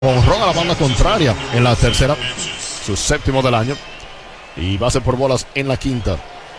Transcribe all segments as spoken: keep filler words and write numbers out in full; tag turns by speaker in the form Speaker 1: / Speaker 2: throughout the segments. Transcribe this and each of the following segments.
Speaker 1: Honrón a la banda contraria en la tercera, su séptimo del año, y base por bolas en la quinta.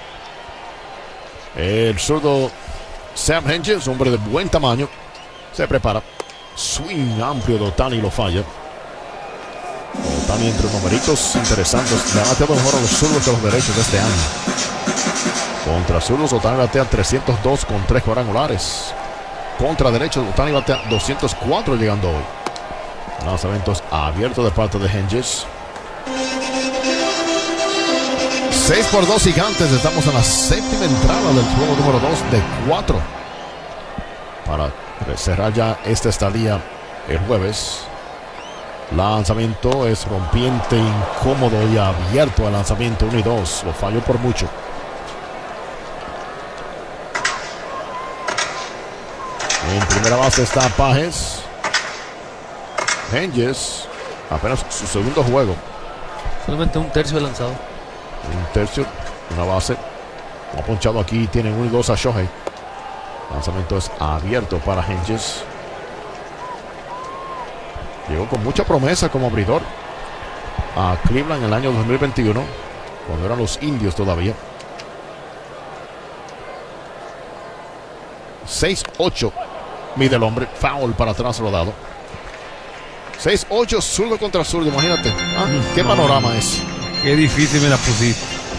Speaker 1: El zurdo Sam Hentges, hombre de buen tamaño, se prepara. Swing amplio de Ohtani, lo falla. Ohtani entre numeritos interesantes. Le ha bateado mejor a los zurdos que a los derechos de este año. Contra zurdos, Ohtani batea trescientos dos con tres cuadrangulares. Contra derechos, Ohtani batea doscientos cuatro llegando hoy. Lanzamientos abiertos de parte de Hentges. seis por dos Gigantes. Estamos en la séptima entrada del juego número dos de cuatro. Para cerrar ya esta estadía el jueves. Lanzamiento es rompiente, incómodo y abierto el lanzamiento uno y dos. Lo falló por mucho. En primera base está Pages. Hentges, apenas su segundo juego.
Speaker 2: Solamente un tercio de lanzado.
Speaker 1: Un tercio, una base. Ha ponchado aquí, tienen uno y dos a Shohei. Lanzamiento es abierto para Hentges. Llegó con mucha promesa como abridor a Cleveland en el año dos mil veintiuno, cuando eran los Indios todavía. seis ocho mide el hombre, foul para atrás rodado. seis ocho, zurdo contra zurdo, imagínate. Ah, qué panorama es.
Speaker 2: Qué difícil me la pusiste.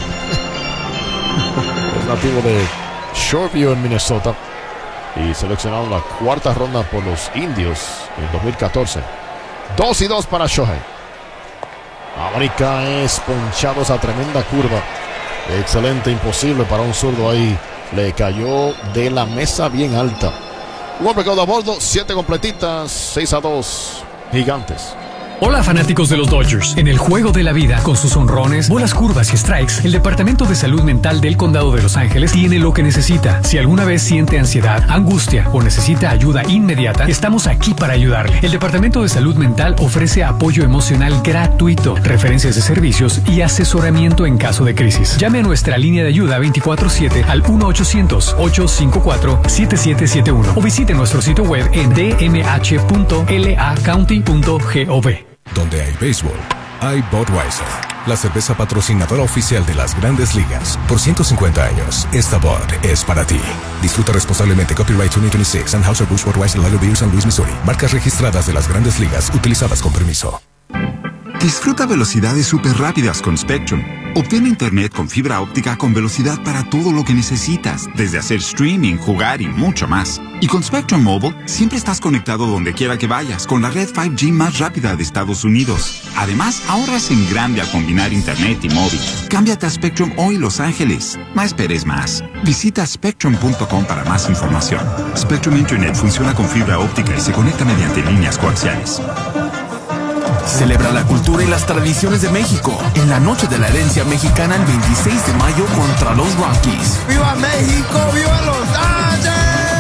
Speaker 1: Es nativo de Shoreview en Minnesota y seleccionado en la cuarta ronda por los Indios en dos mil catorce. dos y dos para Shohei. América es ponchado esa tremenda curva. Excelente, imposible para un zurdo ahí. Le cayó de la mesa bien alta. Un hombre quedó a bordo, siete completitas, seis a dos. Gigantes.
Speaker 3: Hola fanáticos de los Dodgers. En el juego de la vida, con sus honrones, bolas curvas y strikes, el Departamento de Salud Mental del Condado de Los Ángeles tiene lo que necesita. Si alguna vez siente ansiedad, angustia o necesita ayuda inmediata, estamos aquí para ayudarle. El Departamento de Salud Mental ofrece apoyo emocional gratuito, referencias de servicios y asesoramiento en caso de crisis. Llame a nuestra línea de ayuda veinticuatro siete al uno ochocientos, ocho cinco cuatro, siete siete siete uno o visite nuestro sitio web en d m h punto l a county punto gov.
Speaker 4: Donde hay béisbol, hay Budweiser, la cerveza patrocinadora oficial de las Grandes Ligas. Por ciento cincuenta años, esta Bud es para ti. Disfruta responsablemente. Copyright dos mil veintiséis. Anheuser-Busch Budweiser Lager Beer San Luis, Missouri. Marcas registradas de las Grandes Ligas, utilizadas con permiso.
Speaker 5: Disfruta velocidades súper rápidas con Spectrum. Obtén internet con fibra óptica con velocidad para todo lo que necesitas, desde hacer streaming, jugar y mucho más. Y con Spectrum Mobile, siempre estás conectado donde quiera que vayas, con la red cinco G más rápida de Estados Unidos. Además, ahorras en grande al combinar internet y móvil. Cámbiate a Spectrum hoy, Los Ángeles. No esperes más. Visita spectrum punto com para más información. Spectrum Internet funciona con fibra óptica y se conecta mediante líneas coaxiales.
Speaker 6: Celebra la cultura y las tradiciones de México en la Noche de la Herencia Mexicana el veintiséis de mayo contra los Rockies.
Speaker 7: ¡Viva México! ¡Viva Los Ángeles!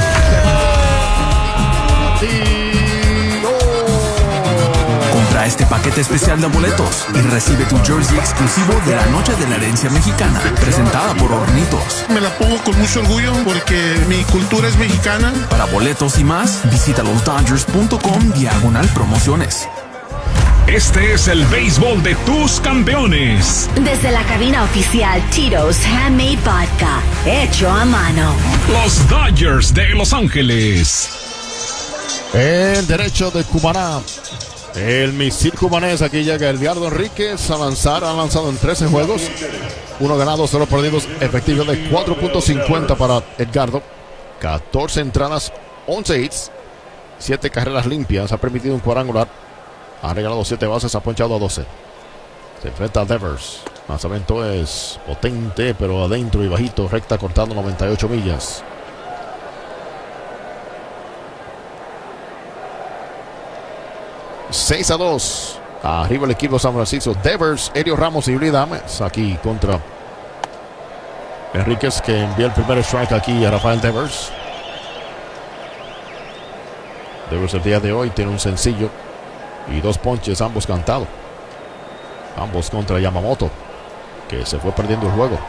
Speaker 6: Compra este paquete especial de boletos y recibe tu jersey exclusivo de la Noche de la Herencia Mexicana, presentada por Hornitos.
Speaker 8: Me la pongo con mucho orgullo porque mi cultura es mexicana.
Speaker 6: Para boletos y más, visita los dodgers punto com diagonal promociones.
Speaker 9: Este es el béisbol de tus campeones.
Speaker 10: Desde la cabina oficial Tito's Handmade Vodka, hecho a mano.
Speaker 9: Los Dodgers de Los Ángeles.
Speaker 1: El derecho de Cumaná. El misil cubanés. Aquí llega Edgardo Enríquez a lanzar. Ha lanzado en trece juegos. Uno ganado, cero perdidos. Efectividad de cuatro punto cincuenta para Edgardo. catorce entradas, once hits, siete carreras limpias. Ha permitido un cuadrangular. Ha regalado siete bases, ha ponchado a doce. Se enfrenta a Devers. Lanzamiento es potente, pero adentro y bajito. Recta cortando noventa y ocho millas. seis a dos. Arriba el equipo San Francisco. Devers, Elio Ramos y Uli Dames. Aquí contra Enríquez, que envía el primer strike aquí a Rafael Devers. Devers el día de hoy tiene un sencillo y dos ponches, ambos cantados. Ambos contra Yamamoto, que se fue perdiendo el juego.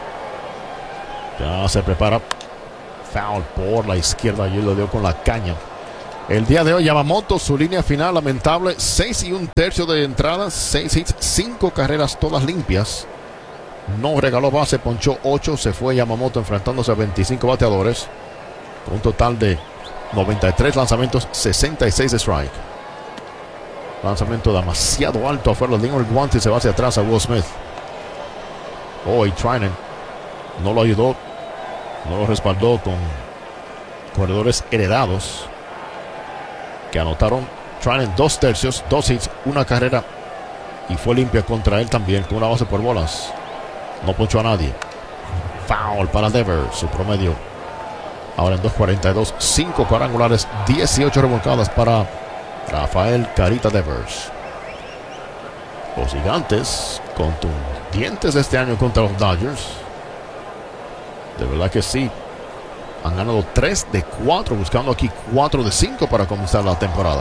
Speaker 1: Ya se prepara. Foul por la izquierda. Y lo dio con la caña. El día de hoy, Yamamoto, su línea final lamentable, seis y un tercio de entradas, seis hits, cinco carreras todas limpias. No regaló base, ponchó ocho, se fue Yamamoto enfrentándose a veinticinco bateadores. Con un total de noventa y tres lanzamientos, sesenta y seis de strike. Lanzamiento demasiado alto afuera, línea el guante y se va hacia atrás a Will Smith. Oh, y Treinen no lo ayudó, no lo respaldó con corredores heredados que anotaron. Treinen dos tercios, dos hits, una carrera y fue limpia contra él también con una base por bolas. No ponchó a nadie. Foul para Devers, su promedio ahora en dos cuarenta y dos, cinco cuadrangulares, dieciocho remolcadas para Rafael Carita Devers. Los Gigantes contundientes este año contra los Dodgers. De verdad que sí. Han ganado tres de cuatro, buscando aquí cuatro de cinco para comenzar la temporada.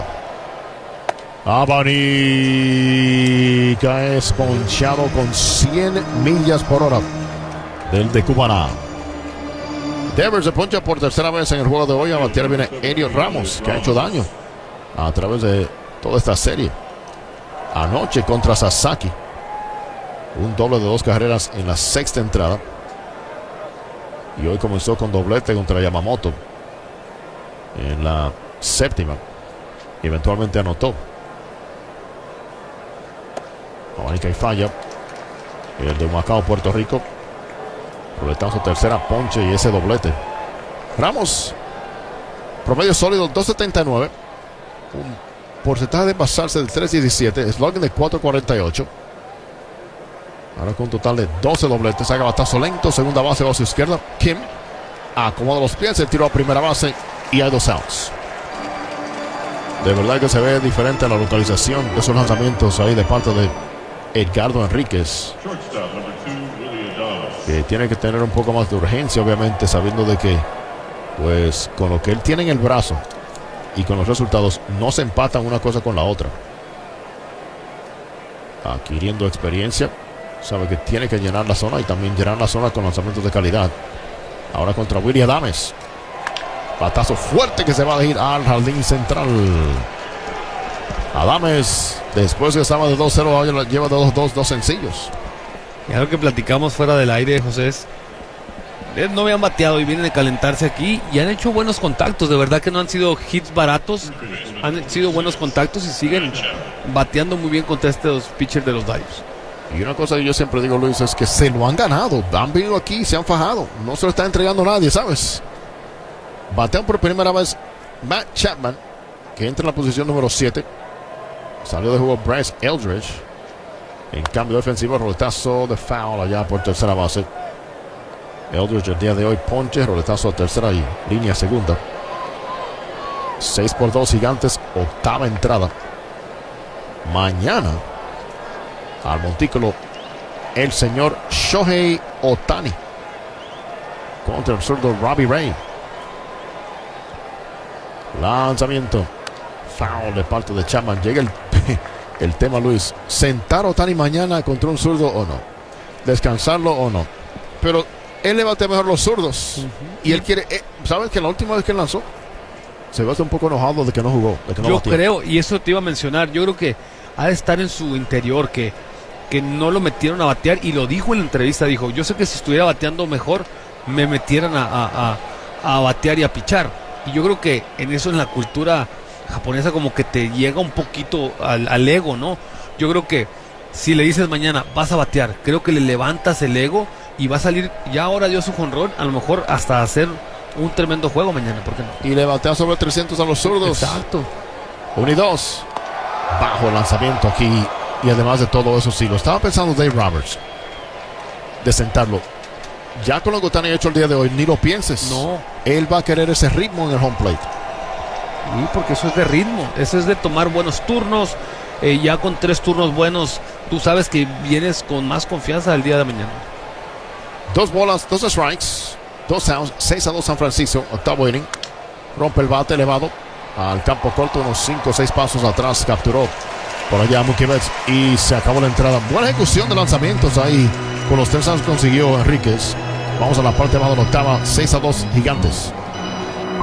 Speaker 1: Abanica es ponchado con cien millas por hora del de Cumaná. Devers se poncha por tercera vez en el juego de hoy. A batear viene Elliot Ramos, que ha hecho daño a través de toda esta serie. Anoche contra Sasaki, un doble de dos carreras en la sexta entrada. Y hoy comenzó con doblete contra Yamamoto en la séptima. Y eventualmente anotó. Abanica y falla. El de Humacao, Puerto Rico. Roletazo tercera, ponche y ese doblete. Ramos, promedio sólido dos setenta y nueve. Un porcentaje de pasarse del tres diecisiete. Slugging de cuatro cuarenta y ocho. Ahora con un total de doce dobletes. Haga batazo lento. Segunda base, va a su izquierda. Kim acomoda los pies. Se tiró a primera base. Y hay dos outs. De verdad que se ve diferente la localización de esos lanzamientos ahí de parte de Edgardo Enríquez. Que tiene que tener un poco más de urgencia, obviamente, sabiendo de que, pues, con lo que él tiene en el brazo y con los resultados, no se empatan una cosa con la otra. Adquiriendo experiencia. Sabe que tiene que llenar la zona y también llenar la zona con lanzamientos de calidad. Ahora contra Willy Adames. Batazo fuerte que se va a ir al jardín central. Adames, después que estaba de dos cero, lleva de dos dos, dos sencillos.
Speaker 2: Y algo que platicamos fuera del aire, José, es no habían bateado y vienen a calentarse aquí y han hecho buenos contactos. De verdad que no han sido hits baratos, han sido buenos contactos y siguen bateando muy bien contra estos pitchers de los Dodgers.
Speaker 1: Y una cosa que yo siempre digo, Luis, es que se lo han ganado. Han venido aquí y se han fajado. No se lo está entregando nadie, ¿sabes? Batean por primera vez Matt Chapman, que entra en la posición número siete. Salió de juego Bryce Eldridge. En cambio defensivo, roletazo de foul allá por tercera base. Eldridge el día de hoy ponche, roletazo a tercera y línea segunda. seis por dos Gigantes, octava entrada. Mañana al montículo el señor Shohei Ohtani contra el zurdo Robbie Ray. Lanzamiento, foul de parte de Chapman. Llega el, el tema, Luis, sentar a Ohtani mañana contra un zurdo o no, descansarlo o no, pero él le bate mejor los zurdos. Uh-huh. Y él quiere, eh, ¿sabes que la última vez que lanzó se ve un poco enojado de que no jugó, de que no
Speaker 2: yo
Speaker 1: batió?
Speaker 2: Creo, y eso te iba a mencionar, yo creo que ha de estar en su interior que que no lo metieron a batear, y lo dijo en la entrevista, dijo, yo sé que si estuviera bateando mejor me metieran a, a, a, a batear y a pichar. Y yo creo que en eso, en la cultura japonesa, como que te llega un poquito al, al ego, ¿no? Yo creo que si le dices mañana vas a batear, creo que le levantas el ego y va a salir. Ya ahora dio su jonrón, a lo mejor hasta hacer un tremendo juego mañana, ¿por qué no?
Speaker 1: Y le batea sobre trescientos a los zurdos.
Speaker 2: Exacto.
Speaker 1: uno y dos. Bajo el lanzamiento aquí. Y además de todo eso, sí, lo estaba pensando Dave Roberts, de sentarlo. Ya con lo que Ohtani ha hecho el día de hoy, ni lo pienses.
Speaker 2: No.
Speaker 1: Él va a querer ese ritmo en el home plate.
Speaker 2: Sí, porque eso es de ritmo, eso es de tomar buenos turnos. Eh, ya con tres turnos buenos, tú sabes que vienes con más confianza el día de mañana.
Speaker 1: Dos bolas, dos strikes, dos outs, seis a dos San Francisco, octavo inning. Rompe el bate elevado al campo corto, unos cinco o seis pasos atrás, capturó por allá Mookie Betts y se acabó la entrada. Buena ejecución de lanzamientos ahí. Con los tres outs consiguió Enríquez. Vamos a la parte baja de la octava. seis a dos Gigantes.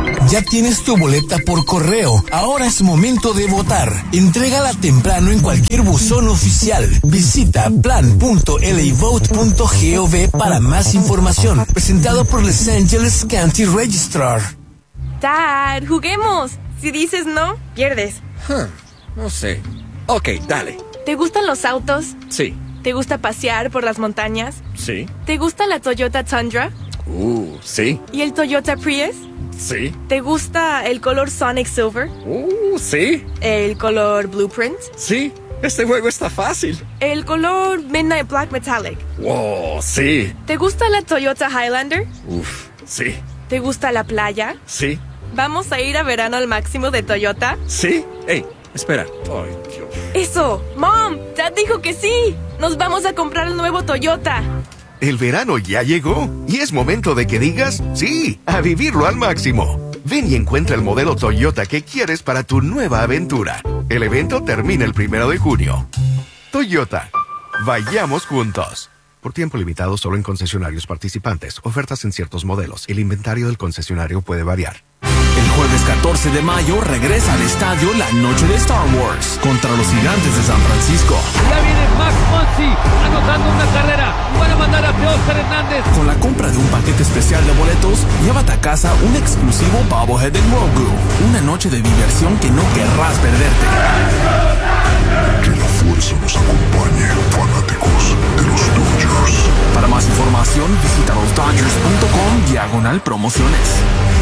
Speaker 11: Ya tienes tu boleta por correo. Ahora es momento de votar. Entrégala temprano en cualquier buzón oficial. Visita plan punto l a vote punto gov para más información. Presentado por Los Angeles County Registrar.
Speaker 12: Dad, juguemos. Si dices no, pierdes.
Speaker 13: Huh, no sé. Ok, dale.
Speaker 12: ¿Te gustan los autos?
Speaker 13: Sí.
Speaker 12: ¿Te gusta pasear por las montañas?
Speaker 13: Sí.
Speaker 12: ¿Te gusta la Toyota Tundra?
Speaker 13: Uh, sí.
Speaker 12: ¿Y el Toyota Prius?
Speaker 13: Sí.
Speaker 12: ¿Te gusta el color Sonic Silver?
Speaker 13: Uh, sí.
Speaker 12: ¿El color Blueprint?
Speaker 13: Sí. Este juego está fácil.
Speaker 12: ¿El color Midnight Black Metallic?
Speaker 13: Wow, sí.
Speaker 12: ¿Te gusta la Toyota Highlander?
Speaker 13: Uf, sí.
Speaker 12: ¿Te gusta la playa?
Speaker 13: Sí.
Speaker 12: ¿Vamos a ir a verano al máximo de Toyota?
Speaker 13: Sí. Ey, espera. Ay, Dios.
Speaker 12: ¡Eso! ¡Mom! Dad dijo que sí. Nos vamos a comprar el nuevo Toyota.
Speaker 14: El verano ya llegó y es momento de que digas sí, a vivirlo al máximo. Ven y encuentra el modelo Toyota que quieres para tu nueva aventura. El evento termina el primero de junio. Toyota, vayamos juntos. Por tiempo limitado solo en concesionarios participantes. Ofertas en ciertos modelos. El inventario del concesionario puede variar.
Speaker 6: El jueves catorce de mayo regresa al estadio la noche de Star Wars contra los Gigantes de San Francisco.
Speaker 2: Ya viene Max Muncy anotando una carrera y van a mandar a Teóscar Hernández.
Speaker 6: Con la compra de un paquete especial de boletos, llévate a casa un exclusivo bobblehead de Grogu. Una noche de diversión que no querrás perderte.
Speaker 15: Que la fuerza nos acompañe, fanáticos de los Dodgers.
Speaker 6: Para más información, visita los dodgers punto com diagonal promociones.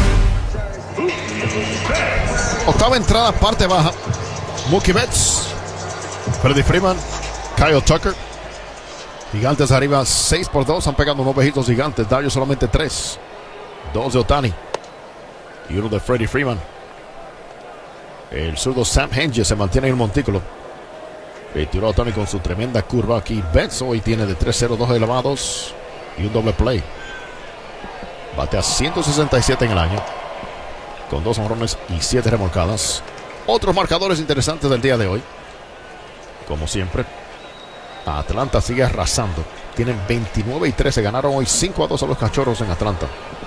Speaker 1: Octava entrada, parte baja. Mookie Betts, Freddie Freeman, Kyle Tucker. Gigantes arriba seis por dos. Han pegado unos vejitos gigantes. Dodgers solamente tres. Dos de Ohtani y uno de Freddie Freeman. El zurdo Sam Henge se mantiene en el montículo. El tiró a Ohtani con su tremenda curva aquí. Betts hoy tiene de tres cero, dos elevados y un doble play. Batea ciento sesenta y siete en el año, con dos honrones y siete remolcadas. Otros marcadores interesantes del día de hoy. Como siempre, Atlanta sigue arrasando. Tienen veintinueve y trece. Ganaron hoy cinco a dos a los Cachorros en Atlanta.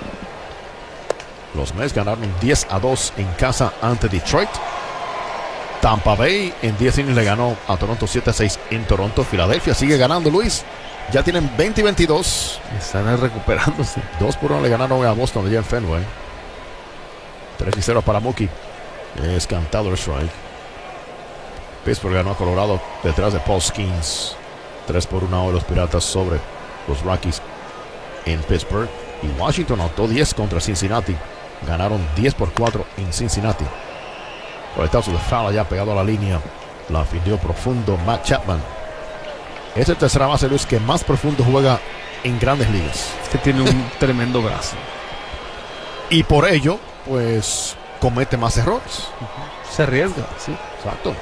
Speaker 1: Los Mets ganaron diez a dos en casa ante Detroit. Tampa Bay en diez innings le ganó a Toronto siete a seis en Toronto. Filadelfia sigue ganando, Luis. Ya tienen veinte y veintidós.
Speaker 2: Están recuperándose.
Speaker 1: dos por uno le ganaron a Boston allá en Fenway. tres y cero para Mookie. Es cantado el strike. Pittsburgh ganó a Colorado detrás de Paul Skeens. tres por uno hoy los Piratas sobre los Rockies en Pittsburgh. Y Washington anotó diez contra Cincinnati. Ganaron diez por cuatro en Cincinnati. Coletazo de foul allá pegado a la línea. La afindió profundo Matt Chapman. Es el tercera base, Luis, que más profundo juega en grandes ligas.
Speaker 2: Este tiene un tremendo brazo.
Speaker 1: Y por ello, pues, comete más errores.
Speaker 2: Se arriesga, sí.
Speaker 1: Exacto.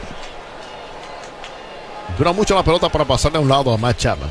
Speaker 1: Dura mucho la pelota para pasarle a un lado a Matt Chapman.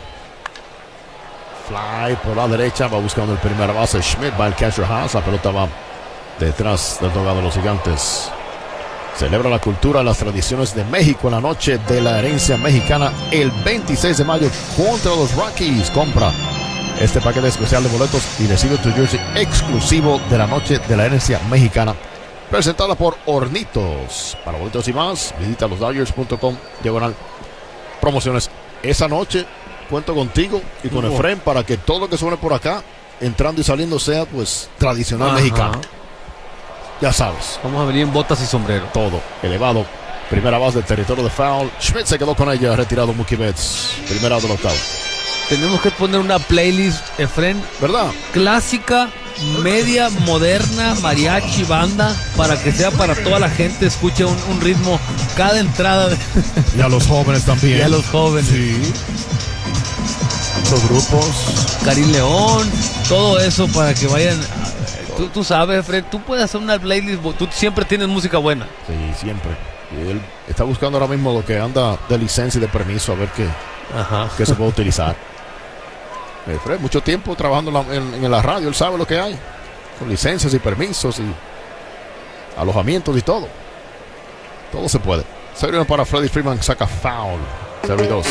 Speaker 1: Fly por la derecha, va buscando el primera base. Schmidt va al catcher Haas. La pelota va detrás del dogado de los Gigantes. Celebra la cultura, las tradiciones de México en la noche de la herencia mexicana el veintiséis de mayo contra los Rockies. Compra este paquete especial de boletos y recibe tu jersey exclusivo de la noche de la herencia mexicana, presentada por Hornitos. Para boletos y más, visita los dodgers punto com diagonal promociones. Esa noche cuento contigo y con
Speaker 2: Oh.
Speaker 1: Efraín para que todo lo que suene por acá, entrando y saliendo, sea pues tradicional
Speaker 2: Ajá.
Speaker 1: mexicano. Ya sabes.
Speaker 2: Vamos a venir en botas y sombrero.
Speaker 1: Todo elevado. Primera base del territorio de foul. Schmidt se quedó con ella. Retirado Mookie Betts. Primera del octavo.
Speaker 2: Tenemos que poner una playlist, Efren.
Speaker 1: ¿Verdad?
Speaker 2: Clásica, media, moderna, mariachi, banda, para que sea para toda la gente. Escuche un, un ritmo cada entrada. De...
Speaker 1: Y a los jóvenes también.
Speaker 2: Y a los jóvenes.
Speaker 1: Sí. Los grupos.
Speaker 2: Karim León. Todo eso para que vayan... Tú, tú sabes, Fred, tú puedes hacer una playlist, tú siempre tienes música buena.
Speaker 1: Sí, siempre. Y él está buscando ahora mismo lo que anda de licencia y de permiso, a ver qué,
Speaker 2: Ajá.
Speaker 1: qué se puede utilizar. Eh, Fred, mucho tiempo trabajando en la, en, en la radio, él sabe lo que hay. Con licencias y permisos y alojamientos y todo. Todo se puede. Serio para Freddie Freeman, saca foul. cero y dos.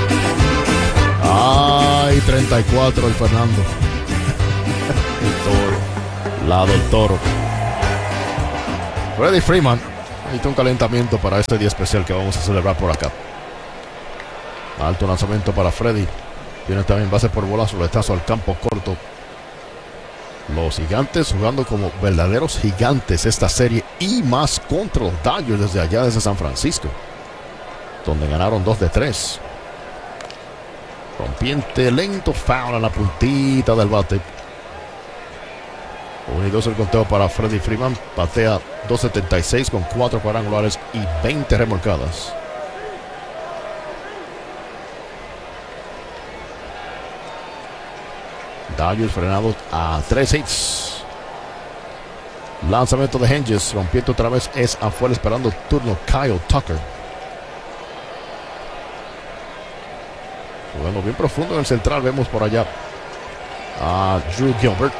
Speaker 1: Ay, treinta y cuatro el Fernando. Y todo. La del Toro. Freddie Freeman. Ahí un calentamiento para este día especial que vamos a celebrar por acá. Alto lanzamiento para Freddie. Tiene también base por bola, soletazo al campo corto. Los Gigantes jugando como verdaderos gigantes esta serie y más contra los Dodgers desde allá, desde San Francisco, donde ganaron dos de tres. Rompiente lento, foul a la puntita del bate. uno y dos el conteo para Freddie Freeman. Batea dos setenta y seis con cuatro cuadrangulares y veinte remolcadas. Dodgers frenados a tres hits. Lanzamiento de Henges. Rompiendo otra vez. Es afuera esperando turno Kyle Tucker. Jugando bien profundo en el central. Vemos por allá a Drew Gilbert.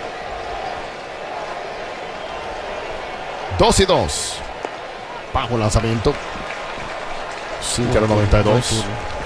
Speaker 1: dos y dos. Bajo el lanzamiento. cinco a noventa y dos.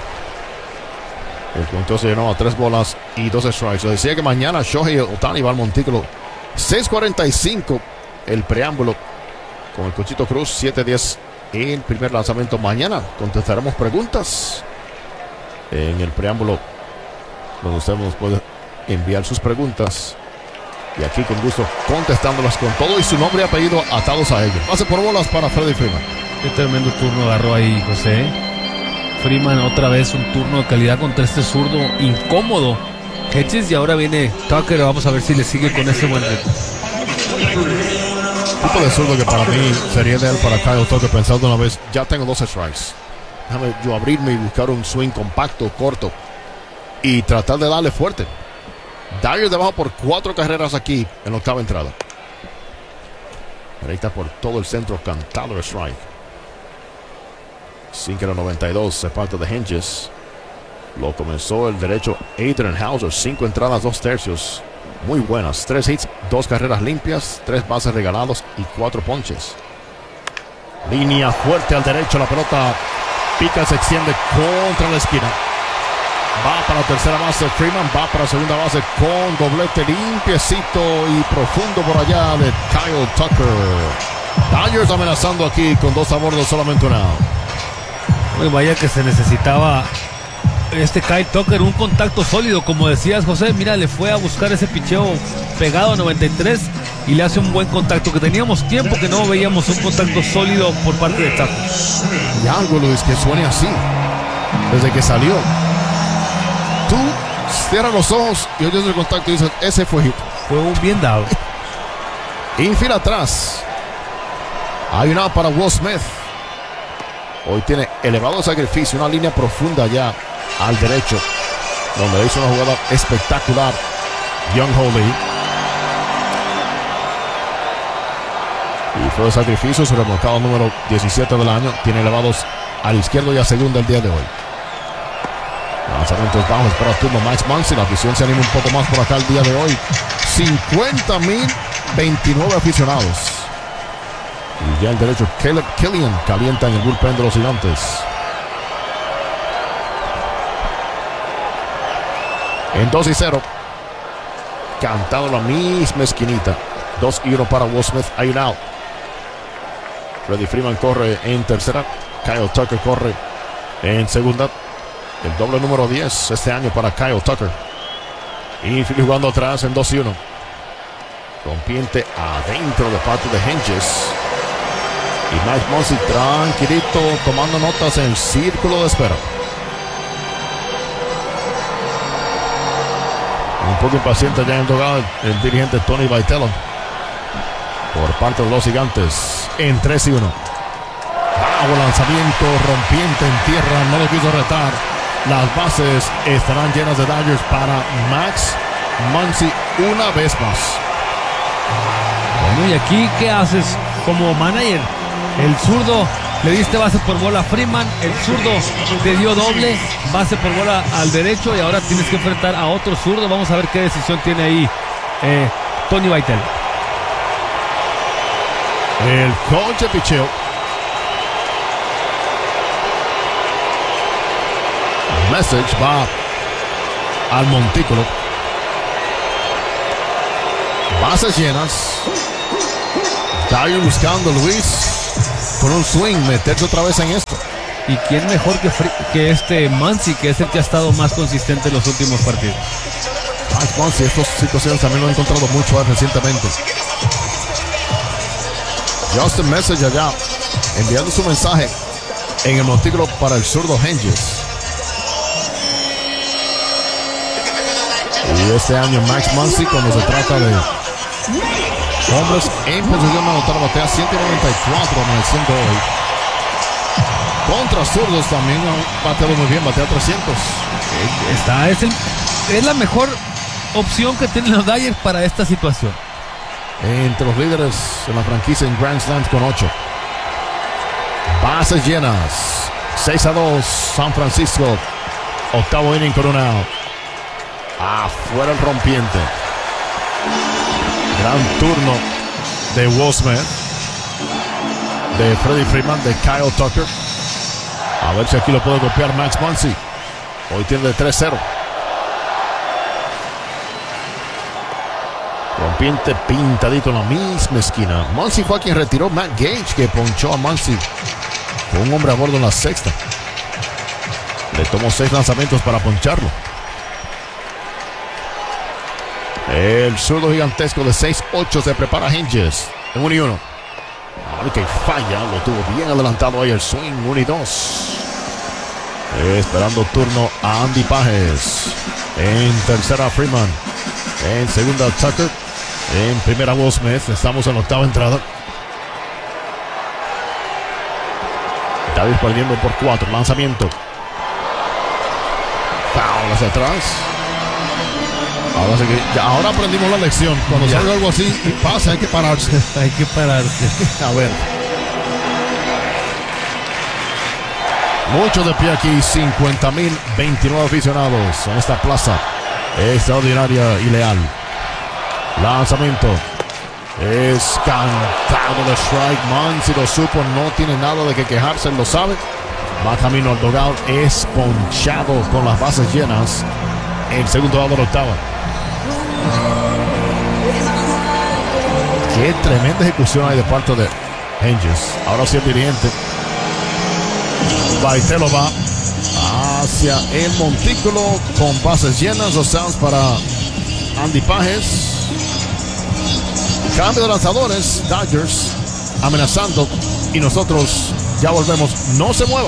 Speaker 1: El conteo se llenó a tres bolas y dos strikes. Se decía que mañana Shohei Ohtani va al montículo. seis cuarenta y cinco el preámbulo con el Cochito Cruz. siete diez el primer lanzamiento. Mañana contestaremos preguntas en el preámbulo, donde usted nos puede enviar sus preguntas. Y aquí con gusto contestándolas con todo y su nombre y apellido atados a ellos. Pase por bolas para Freddie Freeman.
Speaker 2: Qué tremendo turno agarró ahí, José. Freeman otra vez un turno de calidad contra este zurdo incómodo Hedges, y ahora viene Tucker. Vamos a ver si le sigue con ese buen ritmo.
Speaker 1: Tipo de zurdo que para mí sería ideal para Kyle Tucker, pensando una vez, ya tengo dos strikes, déjame yo abrirme y buscar un swing compacto, corto y tratar de darle fuerte. Dodgers debajo por cuatro carreras aquí en la octava entrada. Ahí está por todo el centro, cantado el strike. cinco a noventa y dos de parte de Henges. Lo comenzó el derecho Adrian Houser. Cinco entradas, dos tercios. Muy buenas. Tres hits, dos carreras limpias, tres bases regalados y cuatro ponches. Línea fuerte al derecho. La pelota pica, se extiende contra la esquina. Va para la tercera base Freeman. Va para la segunda base con doblete limpiecito y profundo por allá de Kyle Tucker. Dodgers amenazando aquí con dos a bordo, solamente una.
Speaker 2: Uy, vaya que se necesitaba este Kyle Tucker, un contacto sólido, como decías, José. Mira, le fue a buscar ese picheo pegado a noventa y tres y le hace un buen contacto, que teníamos tiempo que no veíamos un contacto sólido por parte de Tucker.
Speaker 1: Y algo, Luis, que suene así desde que salió. Tú cierras los ojos y oyes el contacto y dices, ese fue hit.
Speaker 2: Fue un bien dado.
Speaker 1: Infield atrás. Hay una para Will Smith. Hoy tiene elevado sacrificio, una línea profunda allá al derecho, donde hizo una jugada espectacular Young Holy. Y fue de sacrificio, su remolcado número diecisiete del año. Tiene elevados al izquierdo y a segunda el día de hoy. Lanzamientos bajos para el turno Max Muncy. La afición se anima un poco más por acá el día de hoy. cincuenta mil veintinueve aficionados. Y ya el derecho Caleb Killian calienta en el bullpen de los Gigantes. En dos y cero. Cantado la misma esquinita. dos y uno para Will Smith. Hay un out. Freddie Freeman corre en tercera. Kyle Tucker corre en segunda. El doble número diez este año para Kyle Tucker. Y jugando atrás en dos y uno. Rompiente adentro de parte de Henges. Y Max Muncy tranquilito tomando notas en el círculo de espera. Un poco impaciente ya en el dogado el dirigente Tony Vitello por parte de los Gigantes. En tres y uno. Bajo lanzamiento, rompiente en tierra, no lo quiso retar. Las bases estarán llenas de Dodgers para Max Muncy una vez más.
Speaker 2: Bueno, y aquí, ¿qué haces como manager? El zurdo le diste base por bola a Freeman, el zurdo te dio doble, base por bola al derecho, y ahora tienes que enfrentar a otro zurdo. Vamos a ver qué decisión tiene ahí eh, Tony Vitello.
Speaker 1: El coach de picheo. Message va al montículo. Bases llenas. Dyer buscando Luis con un swing, meterse otra vez en esto.
Speaker 2: ¿Y quién mejor que, que este Muncy, que es el que ha estado más consistente en los últimos partidos?
Speaker 1: Max Muncy, estas situaciones también lo he encontrado mucho recientemente. Justin Message allá, enviando su mensaje en el montículo para el zurdo Henges. Y este año Max Muncy, cuando se trata de hombres en posición de anotar, batea ciento noventa y cuatro amaneciendo hoy. Contra zurdos también ha bateado muy bien, batea trescientos.
Speaker 2: Esta es, el, es la mejor opción que tienen los Dodgers para esta situación.
Speaker 1: Entre los líderes en la franquicia en Grand Slams con ocho. Bases llenas. seis a dos San Francisco. Octavo inning con un out. Afuera el rompiente. Gran turno de Will Smith, de Freddie Freeman, de Kyle Tucker. A ver si aquí lo puede copiar Max Muncy. Hoy tiene de tres cero. Rompiente pintadito en la misma esquina. Muncy fue a quien retiró Matt Gage, que ponchó a Muncy con un hombre a bordo en la sexta. Le tomó seis lanzamientos para poncharlo. El zurdo gigantesco de seis ocho se prepara Hinges en uno y uno. Ay, que falla, lo tuvo bien adelantado ahí el swing, uno y dos. Esperando turno a Andy Pages. En tercera Freeman. En segunda Tucker. En primera Will Smith. Estamos en la octava entrada. David perdiendo por cuatro. Lanzamiento. Foul hacia atrás. Ahora, sí que ya, ahora aprendimos la lección. Cuando
Speaker 2: Ya.
Speaker 1: sale algo así y pasa, hay que pararse.
Speaker 2: Hay que pararse.
Speaker 1: A ver. Mucho de pie aquí. cincuenta mil veintinueve aficionados en esta plaza extraordinaria y leal. Lanzamiento. Es cantado de strike. Muncy lo supo. No tiene nada de que quejarse. Él lo sabe. Va camino al dugout. Es ponchado con las bases llenas. El segundo lado de la octava. Qué tremenda ejecución hay de parte de Hinges. Ahora sí el dirigente. Baitelo va hacia el montículo con bases llenas. Los Sounds para Andy Pages. Cambio de lanzadores. Dodgers amenazando. Y nosotros ya volvemos. No se mueva.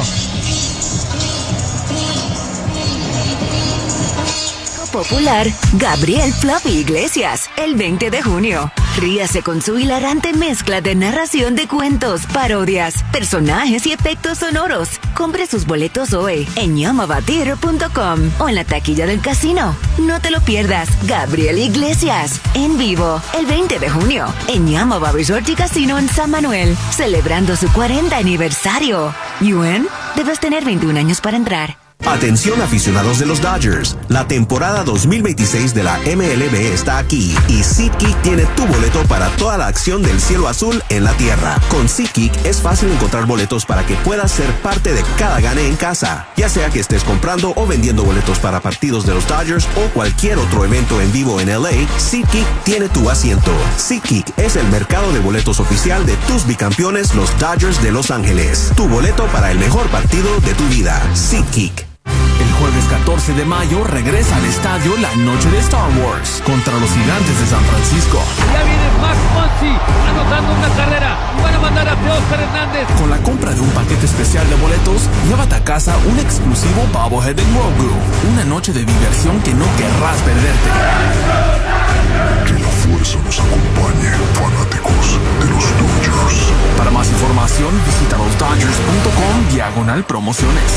Speaker 10: Popular, Gabriel Fluffy Iglesias, el veinte de junio. Ríase con su hilarante mezcla de narración de cuentos, parodias, personajes y efectos sonoros. Compre sus boletos hoy en yamava theater punto com o en la taquilla del casino. No te lo pierdas, Gabriel Iglesias, en vivo, el veinte de junio, en Yamava Resort y Casino en San Manuel, celebrando su cuarenta aniversario. Yuen, debes tener veintiún años para entrar.
Speaker 16: Atención aficionados de los Dodgers, la temporada dos mil veintiséis de la M L B está aquí y SeatGeek tiene tu boleto para toda la acción del cielo azul en la tierra. Con SeatGeek es fácil encontrar boletos para que puedas ser parte de cada gane en casa, ya sea que estés comprando o vendiendo boletos para partidos de los Dodgers o cualquier otro evento en vivo en L A. SeatGeek tiene tu asiento. SeatGeek es el mercado de boletos oficial de tus bicampeones, los Dodgers de Los Ángeles. Tu boleto para el mejor partido de tu vida. SeatGeek.
Speaker 6: El jueves catorce de mayo regresa al estadio la noche de Star Wars contra los Gigantes de San Francisco.
Speaker 2: Ya viene Max Muncy anotando una carrera. Van a mandar a Oscar Hernández.
Speaker 6: Con la compra de un paquete especial de boletos, llévate a casa un exclusivo Bobblehead en Grogu. Una noche de diversión que no querrás perderte.
Speaker 15: Que la fuerza nos acompañe, fanáticos de los Dodgers.
Speaker 6: Para más información, visita los dodgers punto com diagonal promociones.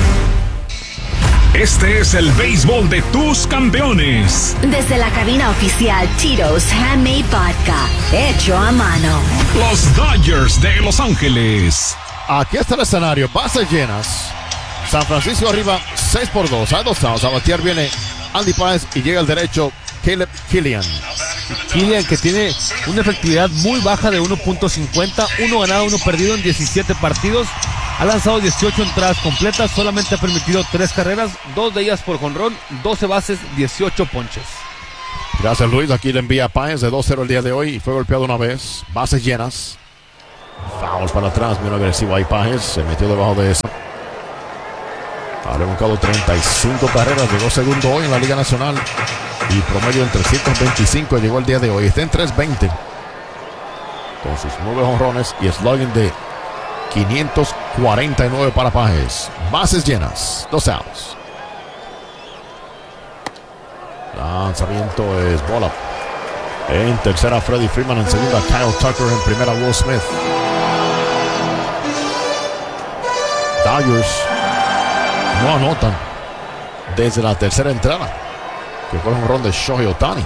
Speaker 9: Este es el béisbol de tus campeones.
Speaker 10: Desde la cabina oficial Tito's Handmade Vodka, hecho a mano.
Speaker 9: Los Dodgers de Los Ángeles.
Speaker 1: Aquí está el escenario, bases llenas. San Francisco arriba seis por dos. Hay dos outs. A batear viene Andy Páez y llega al derecho Caleb Killian.
Speaker 2: Killian, que tiene una efectividad muy baja de uno punto cincuenta, uno ganado, uno perdido en diecisiete partidos. Ha lanzado dieciocho entradas completas, solamente ha permitido tres carreras, dos de ellas por jonrón, doce bases, dieciocho ponches.
Speaker 1: Gracias, Luis. Aquí le envía a Páez de dos cero el día de hoy. Fue golpeado una vez. Bases llenas. Foul para atrás. Bien agresivo ahí Páez. Se metió debajo de eso. Ha rebuscado treinta y cinco carreras. Llegó segundo hoy en la Liga Nacional. Y promedio en trescientos veinticinco llegó el día de hoy. Está en trescientos veinte. Con sus nueve jonrones y slugging de quinientos cuarenta y nueve para Páez. Bases llenas. Dos outs. Lanzamiento es bola. En tercera Freddie Freeman. En segunda Kyle Tucker. En primera Will Smith. Dodgers no anotan desde la tercera entrada, que fue un ron de Shohei Ohtani.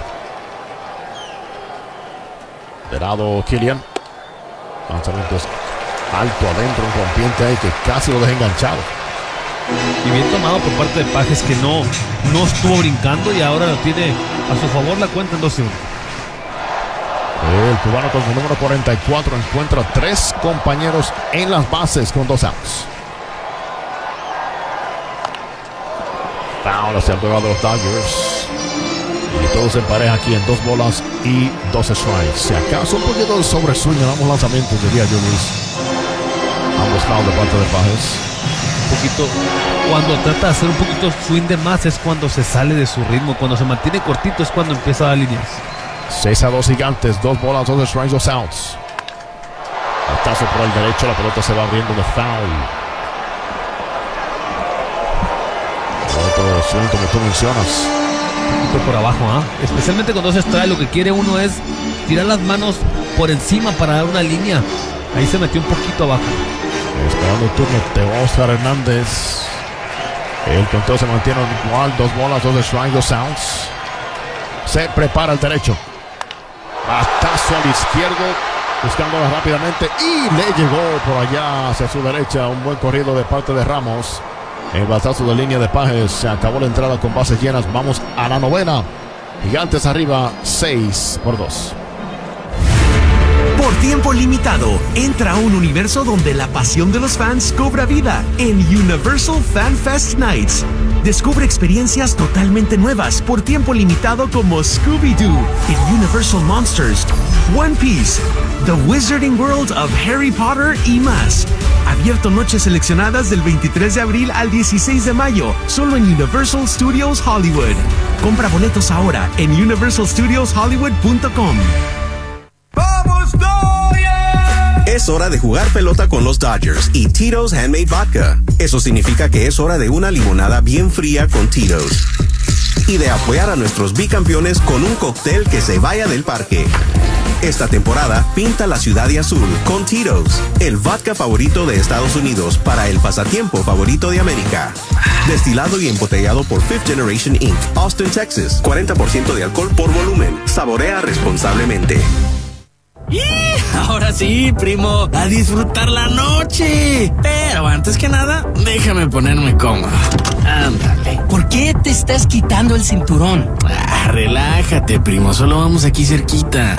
Speaker 1: De lado Killian. Lanzamientos alto adentro, un rompiente ahí que casi lo deja enganchado.
Speaker 2: Y bien tomado por parte de Páez, que no, no estuvo brincando y ahora lo tiene a su favor la cuenta en dos uno.
Speaker 1: El cubano con su número cuarenta y cuatro encuentra tres compañeros en las bases con dos outs. Foul hacia el duelo de los Dodgers. Y todos en pareja aquí en dos bolas y dos strikes. Si acaso un poquito de sobresueño en ambos lanzamientos, diría yo, Luis. Ambos foul de parte de Páez.
Speaker 2: Un poquito, cuando trata de hacer un poquito swing de más es cuando se sale de su ritmo. Cuando se mantiene cortito es cuando empieza a dar líneas.
Speaker 1: seis a dos Gigantes, dos bolas, dos strikes, dos outs. Batazo por el derecho, la pelota se va abriendo de foul. Otro swing como tú mencionas.
Speaker 2: Un poquito por abajo, ¿ah? ¿eh? Especialmente cuando se extrae, lo que quiere uno es tirar las manos por encima para dar una línea. Ahí se metió un poquito abajo.
Speaker 1: Esperando el turno de Oscar Hernández. El conteo se mantiene igual, dos bolas, dos strikes, dos outs. Se prepara el derecho. Batazo al izquierdo, buscándola rápidamente y le llegó por allá hacia su derecha. Un buen corrido de parte de Ramos. El batazo de línea de Páez. Se acabó la entrada con bases llenas. Vamos a la novena. Gigantes arriba, seis por dos.
Speaker 17: Por tiempo limitado, entra a un universo donde la pasión de los fans cobra vida en Universal Fan Fest Nights. Descubre experiencias totalmente nuevas por tiempo limitado como Scooby-Doo en Universal Monsters, One Piece, The Wizarding World of Harry Potter y más. Abierto noches seleccionadas del veintitrés de abril al dieciséis de mayo, solo en Universal Studios Hollywood. Compra boletos ahora en universal studios hollywood punto com.
Speaker 16: Es hora de jugar pelota con los Dodgers y Tito's Handmade Vodka. Eso significa que es hora de una limonada bien fría con Tito's. Y de apoyar a nuestros bicampeones con un cóctel que se vaya del parque. Esta temporada, pinta la ciudad de azul con Tito's, el vodka favorito de Estados Unidos para el pasatiempo favorito de América. Destilado y embotellado por Fifth Generation incorporated, Austin, Texas. cuarenta por ciento de alcohol por volumen. Saborea responsablemente.
Speaker 11: ¡Y! Ahora sí, primo, a disfrutar la noche. Pero antes que nada, déjame ponerme cómodo. Ándale. ¿Por qué te estás quitando el cinturón? Ah, relájate, primo, solo vamos aquí cerquita.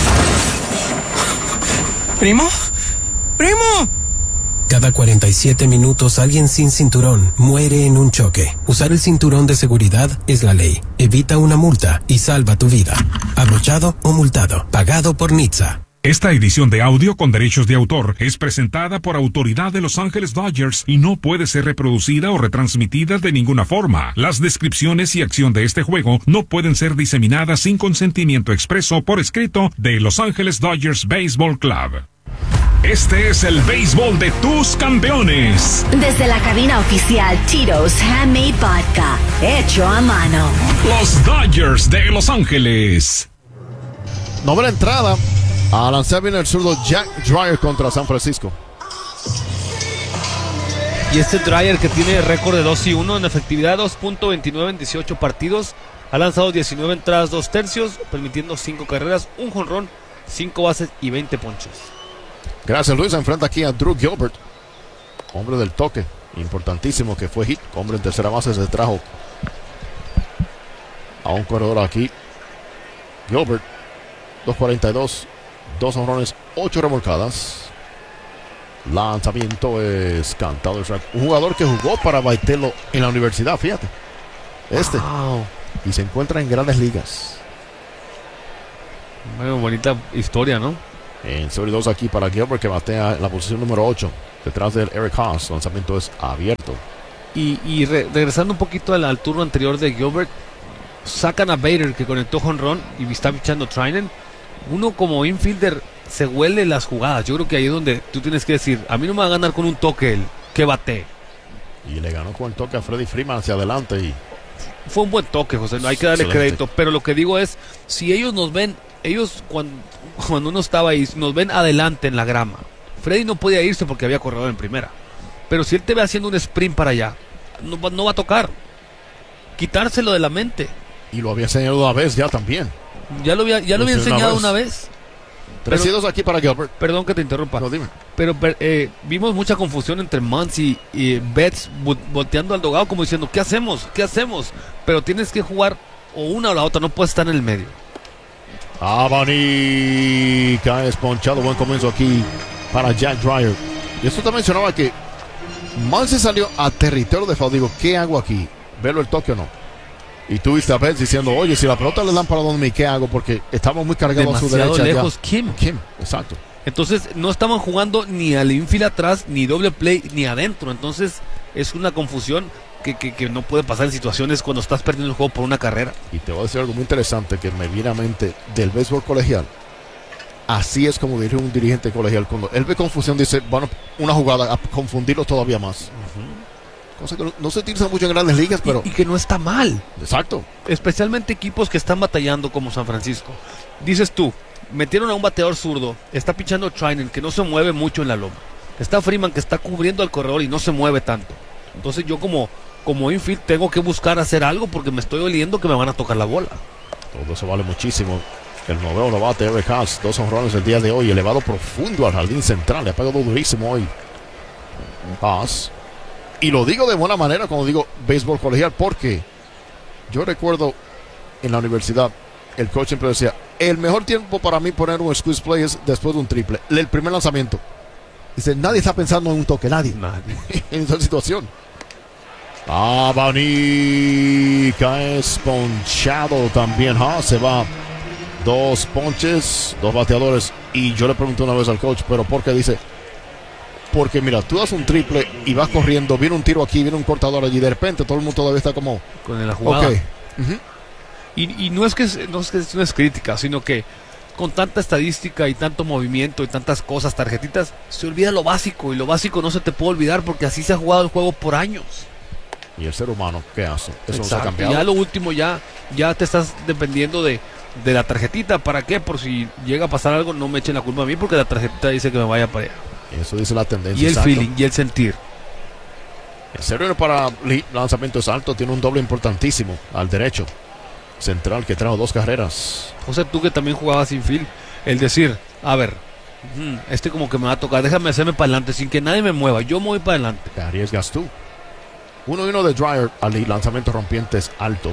Speaker 11: ¿Primo? ¡Primo!
Speaker 18: Cada cuarenta y siete minutos alguien sin cinturón muere en un choque. Usar el cinturón de seguridad es la ley. Evita una multa y salva tu vida. Abrochado o multado. Pagado por N H T S A.
Speaker 9: Esta edición de audio con derechos de autor es presentada por autoridad de Los Ángeles Dodgers y no puede ser reproducida o retransmitida de ninguna forma. Las descripciones y acción de este juego no pueden ser diseminadas sin consentimiento expreso por escrito de Los Ángeles Dodgers Baseball Club. Este es el béisbol de tus campeones.
Speaker 10: Desde la cabina oficial Tito's Handmade Vodka, hecho a mano.
Speaker 9: Los Dodgers de Los Ángeles.
Speaker 1: Novena entrada. A lanzar viene el zurdo Jack Dreyer contra San Francisco.
Speaker 2: Y este Dreyer, que tiene récord de dos y uno en efectividad, dos punto veintinueve en dieciocho partidos, ha lanzado diecinueve entradas, dos tercios, permitiendo cinco carreras, un jonrón, cinco bases y veinte ponches.
Speaker 1: Gracias, Luis. Enfrenta aquí a Drew Gilbert, hombre del toque, importantísimo, que fue hit. Hombre en tercera base, se trajo a un corredor aquí. Gilbert, dos cuarenta y dos. Dos honrones, ocho remolcadas. Lanzamiento es cantado. Un jugador que jugó para Baitelo en la universidad, fíjate. Este. Wow. Y se encuentra en grandes ligas.
Speaker 2: Bueno, bonita historia, ¿no?
Speaker 1: En sobre dos aquí para Gilbert, que batea en la posición número ocho. Detrás del Eric Haas. Lanzamiento es abierto.
Speaker 2: Y, y re, regresando un poquito al, al turno anterior de Gilbert, sacan a Bader, que conectó jonrón y está pichando Treinen. Uno como infielder se huele las jugadas. Yo creo que ahí es donde tú tienes que decir, a mí no me va a ganar con un toque él, que bate.
Speaker 1: Y le ganó con el toque a Freddie Freeman hacia adelante. Y
Speaker 2: fue un buen toque, José, no hay que darle
Speaker 1: excelente
Speaker 2: crédito. Pero lo que digo es, si ellos nos ven, ellos cuando, cuando uno estaba ahí, nos ven adelante en la grama. Freddie no podía irse porque había corredor en primera. Pero si él te ve haciendo un sprint para allá, no va, no va a tocar. Quitárselo de la mente.
Speaker 1: Y lo había enseñado una vez ya también.
Speaker 2: Ya lo había, ya lo había enseñado una vez.
Speaker 1: Una vez. tres y dos aquí para Gilbert.
Speaker 2: Perdón que te interrumpa.
Speaker 1: No, dime.
Speaker 2: Pero eh, vimos mucha confusión entre Muncy y Betts volteando al dogado como diciendo, ¿qué hacemos? ¿Qué hacemos? Pero tienes que jugar o una o la otra, no puedes estar en el medio.
Speaker 1: Abanica es ponchado. Buen comienzo aquí para Jack Dreyer. Y esto te mencionaba que Muncy salió a territorio de foul. Digo, ¿qué hago aquí? ¿Verlo el toque o no? Y tú viste a Betts diciendo, oye, si la pelota le dan para donde, ¿qué hago? Porque estamos muy cargados a su derecha.
Speaker 2: Lejos, Kim.
Speaker 1: Kim, exacto.
Speaker 2: Entonces no estaban jugando ni al infield atrás, ni doble play, ni adentro. Entonces es una confusión que, que, que no puede pasar en situaciones cuando estás perdiendo el juego por una carrera.
Speaker 1: Y te voy a decir algo muy interesante que me viene a mente del béisbol colegial. Así es como dirige un dirigente colegial. Cuando él ve confusión, dice, bueno, una jugada, a confundirlo todavía más. Uh-huh. Cosa que no, no se utiliza mucho en grandes ligas, pero...
Speaker 2: Y, y que no está mal.
Speaker 1: Exacto.
Speaker 2: Especialmente equipos que están batallando como San Francisco. Dices tú, metieron a un bateador zurdo, está pichando Treinen, que no se mueve mucho en la loma. Está Freeman, que está cubriendo al corredor y no se mueve tanto. Entonces yo como, como infield tengo que buscar hacer algo porque me estoy oliendo que me van a tocar la bola.
Speaker 1: Todo eso vale muchísimo. El noveno lo bate Eric Haas, dos honrones el día de hoy, elevado profundo al jardín central. Le ha pegado durísimo hoy Haas. Y lo digo de buena manera cuando digo béisbol colegial, porque yo recuerdo en la universidad, el coach siempre decía, el mejor tiempo para mí poner un squeeze play es después de un triple, el primer lanzamiento. Dice, nadie está pensando en un toque, nadie.
Speaker 2: Nadie.
Speaker 1: En esa situación. Abanica es ponchado también. ¿Ah? Se va dos ponches, dos bateadores. Y yo le pregunté una vez al coach, ¿pero por qué? Dice, porque mira, tú das un triple y vas corriendo, viene un tiro aquí, viene un cortador allí, de repente todo el mundo todavía está como
Speaker 2: con la jugada.
Speaker 1: Okay. Uh-huh.
Speaker 2: y, y no es que no es que no es crítica, sino que con tanta estadística y tanto movimiento y tantas cosas, tarjetitas, se olvida lo básico, y lo básico no se te puede olvidar porque así se ha jugado el juego por años.
Speaker 1: Y el ser humano, ¿qué hace? Eso
Speaker 2: Exacto.
Speaker 1: no se ha cambiado.
Speaker 2: Ya lo último, ya, ya te estás dependiendo de, de la tarjetita. ¿Para qué? Por si llega a pasar algo, no me echen la culpa a mí porque la tarjetita dice que me vaya para allá.
Speaker 1: Eso dice la tendencia.
Speaker 2: Y el
Speaker 1: exacto.
Speaker 2: feeling y el sentir.
Speaker 1: El cero para lanzamientos altos tiene un doble importantísimo al derecho central que trajo dos carreras.
Speaker 2: José, tú que también jugabas infield, el decir, a ver, este como que me va a tocar, déjame hacerme para adelante sin que nadie me mueva, yo me voy para adelante.
Speaker 1: Te arriesgas tú. Uno y uno de Dreyer al lanzamiento rompientes alto.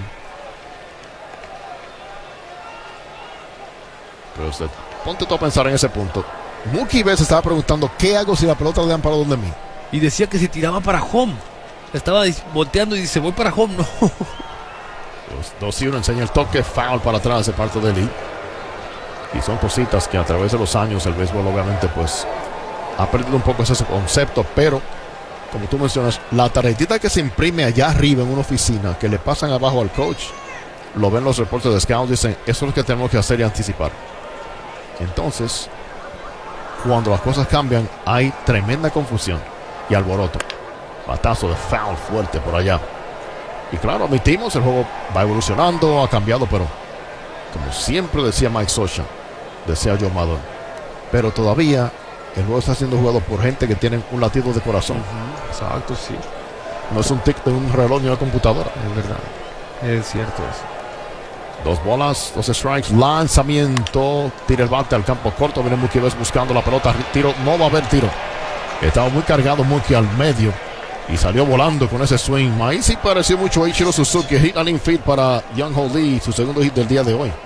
Speaker 1: Pero usted, ponte tú a pensar en ese punto. Mookie Betts estaba preguntando, ¿qué hago si la pelota le dan para donde mí?
Speaker 2: Y decía que si tiraba para home. Estaba volteando y dice, voy para home, no.
Speaker 1: Los dos y uno enseña el toque, foul para atrás de parte de Lee. Y son cositas que a través de los años el béisbol obviamente pues ha perdido un poco ese concepto, pero como tú mencionas, la tarjetita que se imprime allá arriba en una oficina, que le pasan abajo al coach, lo ven los reportes de scouts, dicen, eso es lo que tenemos que hacer y anticipar. Entonces, cuando las cosas cambian, hay tremenda confusión y alboroto. Batazo de foul fuerte por allá. Y claro, admitimos, el juego va evolucionando, ha cambiado, pero como siempre decía Mike Scioscia, decía Joe Maddon, pero todavía el juego está siendo jugado por gente que tiene un latido de corazón.
Speaker 2: Uh-huh. Exacto, sí.
Speaker 1: No es un tic de un reloj ni una computadora.
Speaker 2: Es verdad. Es cierto eso.
Speaker 1: Dos bolas, dos strikes, lanzamiento, tira el bate al campo corto, viene Mookie Betts buscando la pelota, tiro, no va a haber tiro. Estaba muy cargado Mookie al medio y salió volando con ese swing. Ahí sí pareció mucho a Ichiro Suzuki, hit and infield para Young-Ho Lee, su segundo hit del día de hoy.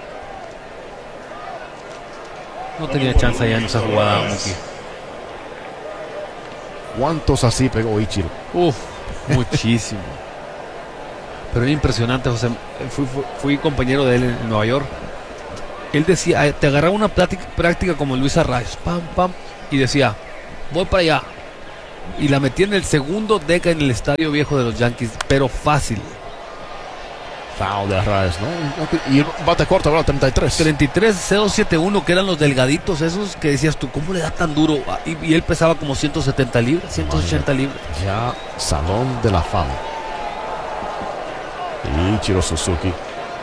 Speaker 2: No tenía chance ya en esa jugada Mookie.
Speaker 1: ¿Cuántos así pegó Ichiro?
Speaker 2: Uf, muchísimo. Pero es impresionante, José. Fui, fui, fui compañero de él en Nueva York él decía, te agarraba una práctica, práctica como Luis Arraez, pam, pam, y decía, voy para allá. Y la metía en el segundo deck en el estadio viejo de los Yankees, pero fácil.
Speaker 1: Foul de Arraez, ¿no? Y bate corto, ¿verdad? treinta y tres.
Speaker 2: treinta y tres, cero setenta y uno, que eran los delgaditos esos que decías tú, ¿cómo le da tan duro? Y, y él pesaba como ciento setenta libras, ciento ochenta libras.
Speaker 1: Ya, Salón de la Fama. Y Ichiro Suzuki.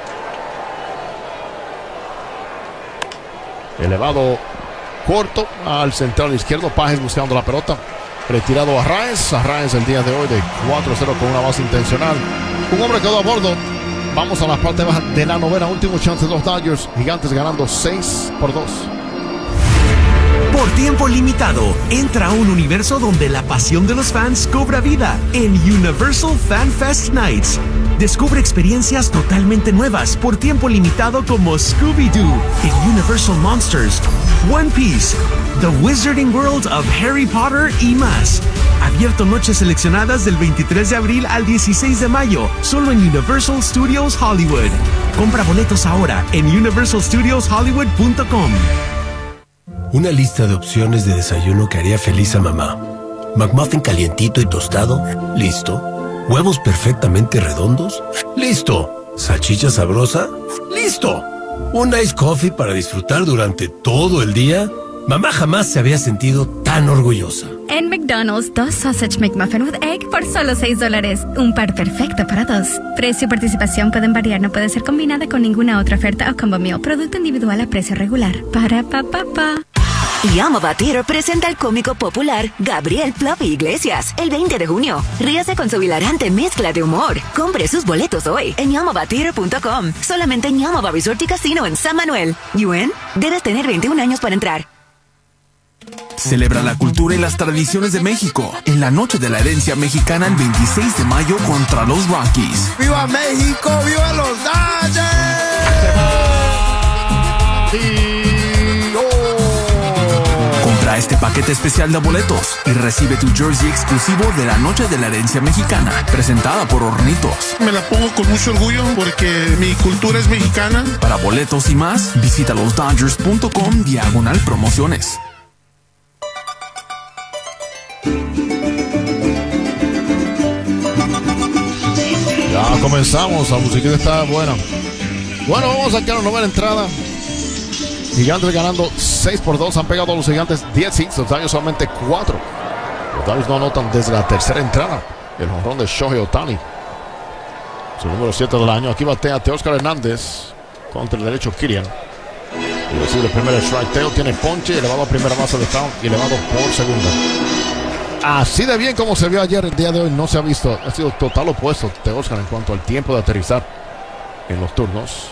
Speaker 1: Elevado corto al central izquierdo. Pajes buscando la pelota. Retirado Arraez. Arraez el día de hoy de cuatro cero con una base intencional. Un hombre quedó a bordo. Vamos a la parte baja de la novena. Último chance de los Dodgers. Gigantes ganando seis por dos.
Speaker 17: Por tiempo limitado, entra a un universo donde la pasión de los fans cobra vida en Universal Fan Fest Nights. Descubre experiencias totalmente nuevas por tiempo limitado como Scooby-Doo en Universal Monsters, One Piece, The Wizarding World of Harry Potter y más. Abierto noches seleccionadas del veintitrés de abril al dieciséis de mayo, solo en Universal Studios Hollywood. Compra boletos ahora en universal studios hollywood punto com.
Speaker 11: Una lista de opciones de desayuno que haría feliz a mamá. McMuffin calientito y tostado, listo. Huevos perfectamente redondos, listo. Salchicha sabrosa, listo. Un ice coffee para disfrutar durante todo el día. Mamá jamás se había sentido tan orgullosa.
Speaker 19: En McDonald's, dos Sausage McMuffin with Egg por solo seis dólares. Un par perfecto para dos. Precio y participación pueden variar, no puede ser combinada con ninguna otra oferta o combo meal. Producto individual a precio regular. Para pa pa pa.
Speaker 10: Yamaba Theater presenta al cómico popular Gabriel Fluffy Iglesias el veinte de junio. Ríase con su hilarante mezcla de humor. Compre sus boletos hoy en yamaba theater punto com. Solamente en Yamaba Resort y Casino en San Manuel. ¿Y en? Debes tener veintiún años para entrar.
Speaker 6: Celebra la cultura y las tradiciones de México en la Noche de la Herencia Mexicana el veintiséis de mayo contra los Rockies.
Speaker 7: ¡Viva México! ¡Viva los Dodgers!
Speaker 6: Compra este paquete especial de boletos y recibe tu jersey exclusivo de la Noche de la Herencia Mexicana, presentada por Hornitos.
Speaker 8: Me la pongo con mucho orgullo porque mi cultura es mexicana.
Speaker 6: Para boletos y más, visita los dodgers punto com diagonal promociones.
Speaker 1: Ya comenzamos, la musiquita está buena. Bueno, vamos a sacar la novena entrada. Gigantes ganando seis por dos. Han pegado a los Gigantes diez hits, los Dodgers solamente cuatro. Los Dodgers no anotan desde la tercera entrada. El jonrón de Shohei Ohtani, su número siete del año. Aquí batea Teóscar Hernández contra el derecho Kirian. Y recibe el primer strike. Teo tiene ponche, elevado a primera base de foul y elevado por segunda. Así de bien como se vio ayer, el día de hoy no se ha visto. Ha sido total opuesto Teóscar en cuanto al tiempo de aterrizar en los turnos.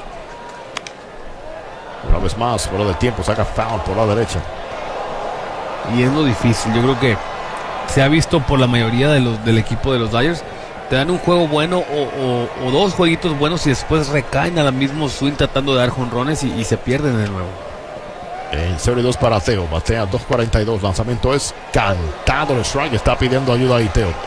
Speaker 1: Una vez más, por lo del tiempo, saca foul por la derecha.
Speaker 2: Y es lo difícil. Yo creo que se ha visto por la mayoría de los, del equipo de los Dodgers. Te dan un juego bueno o, o, o dos jueguitos buenos y después recaen al mismo swing tratando de dar jonrones y, y se pierden de nuevo.
Speaker 1: En cero y dos para Teo, batea dos cuarenta y dos. Lanzamiento es cantado el strike. Está pidiendo ayuda ahí Teo.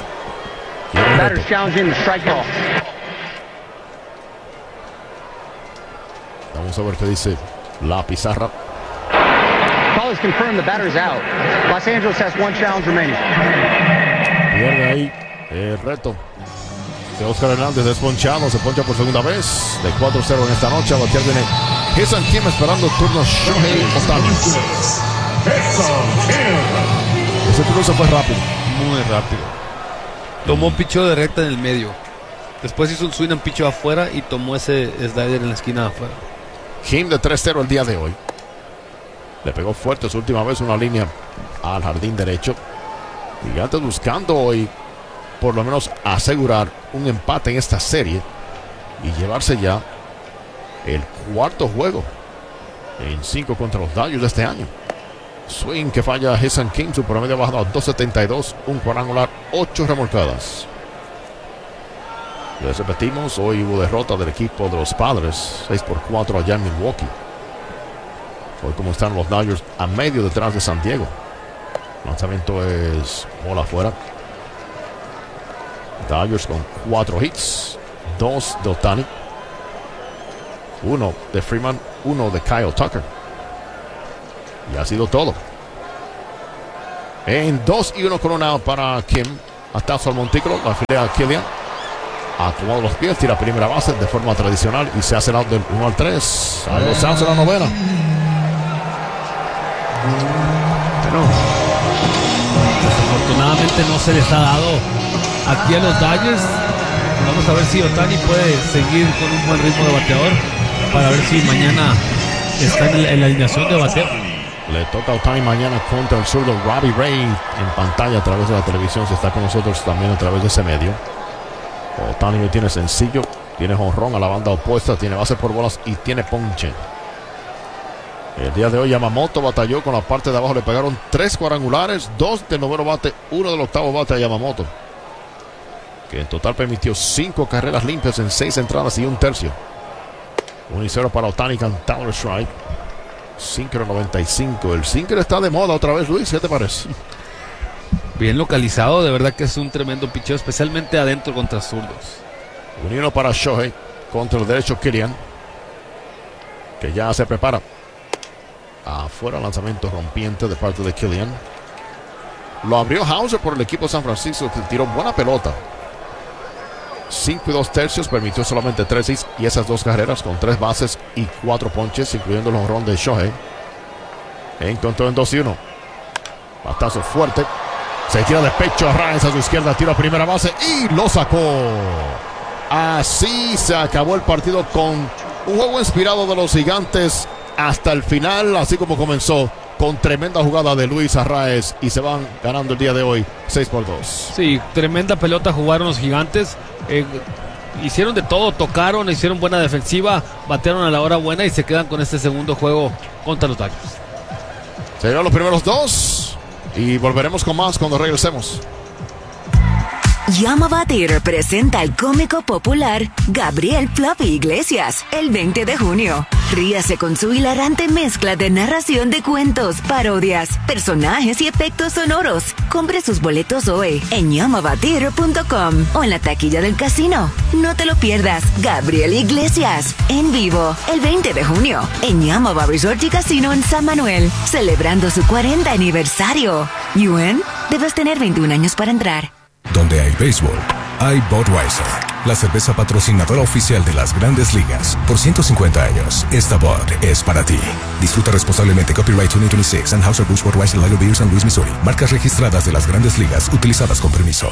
Speaker 1: Vamos a ver qué dice la pizarra.
Speaker 20: Call is confirmed, the batter's out. Los Angeles has one challenge remaining.
Speaker 1: Pierde ahí el reto de Oscar Hernández, desponchado, se poncha por segunda vez. De cuatro cero en esta noche. A batear viene Ha-Seong Kim esperando turno Shohei Ohtani. Ese turno se fue rápido.
Speaker 2: Muy rápido. Tomó un picheo de recta en el medio. Después hizo un swing en picheo afuera y tomó ese slider en la esquina de afuera.
Speaker 1: Kim de tres cero el día de hoy. Le pegó fuerte su última vez una línea al jardín derecho. Gigantes buscando hoy por lo menos asegurar un empate en esta serie y llevarse ya el cuarto juego en cinco contra los Dodgers de este año. Swing que falla Ha-Seong Kim, su promedio ha bajado a dos setenta y dos, un cuadrangular, ocho remolcadas. Les repetimos, hoy hubo derrota del equipo de los Padres, seis por cuatro allá en Milwaukee. Hoy como están los Dodgers a medio detrás de San Diego. Lanzamiento es bola afuera. Dodgers con cuatro hits, dos de Ohtani. Uno de Freeman, uno de Kyle Tucker. Y ha sido todo. En dos y uno con un out para Kim. Hasta al montículo, la filea Killian. Acomodado los pies, tira primera base de forma tradicional y se hace el out del uno al tres. A los outs en la novena.
Speaker 2: Bueno, desafortunadamente no se les ha dado aquí a los Dodgers. Vamos a ver si Ohtani puede seguir con un buen ritmo de bateador para ver si mañana está en la, en la alineación de bateo.
Speaker 1: Le toca a Ohtani mañana contra el zurdo Robbie Ray en pantalla a través de la televisión. Se está con nosotros también a través de ese medio. Ohtani no tiene sencillo, tiene jonrón a la banda opuesta, tiene base por bolas y tiene ponche. El día de hoy Yamamoto batalló con la parte de abajo, le pegaron tres cuadrangulares, dos del noveno bate, uno del octavo bate a Yamamoto, que en total permitió cinco carreras limpias en seis entradas y un tercio. Un y cero para Ohtani, cantado el strike. Sinker noventa y cinco. El sinker está de moda otra vez, Luis, ¿qué te parece?
Speaker 2: Bien localizado, de verdad que es un tremendo picheo, especialmente adentro contra zurdos.
Speaker 1: Un y uno para Shohei contra el derecho Killian, que ya se prepara. Afuera, lanzamiento rompiente de parte de Killian. Lo abrió Hauser por el equipo de San Francisco, que tiró buena pelota. cinco y dos tercios, permitió solamente tres hits y esas dos carreras con tres bases y cuatro ponches, incluyendo el jonrón de Shohei. Encontró en dos y uno. Batazo fuerte. Se tira de pecho a Arraez a su izquierda, tira a primera base y lo sacó. Así se acabó el partido con un juego inspirado de los Gigantes hasta el final, así como comenzó, con tremenda jugada de Luis Arraez, y se van ganando el día de hoy seis por dos.
Speaker 2: Sí, tremenda pelota jugaron los Gigantes. Eh, hicieron de todo, tocaron, hicieron buena defensiva, batearon a la hora buena y se quedan con este segundo juego contra los Dodgers.
Speaker 1: Se dieron los primeros dos y volveremos con más cuando regresemos.
Speaker 10: Llama a Batir presenta al cómico popular Gabriel Fluffy Iglesias el veinte de junio. Ríase con su hilarante mezcla de narración de cuentos, parodias, personajes y efectos sonoros. Compre sus boletos hoy en llama batir punto com o en la taquilla del casino. No te lo pierdas. Gabriel Iglesias en vivo el veinte de junio en Yamava Resort y Casino en San Manuel, celebrando su cuarenta aniversario. Yuen, debes tener veintiún años para entrar.
Speaker 4: Donde hay béisbol, hay Budweiser, la cerveza patrocinadora oficial de las Grandes Ligas. Por ciento cincuenta años, esta Bud es para ti. Disfruta responsablemente. Copyright dos mil veintiséis. Anheuser-Busch Budweiser Lager Beer San Luis, Missouri. Marcas registradas de las Grandes Ligas utilizadas con permiso.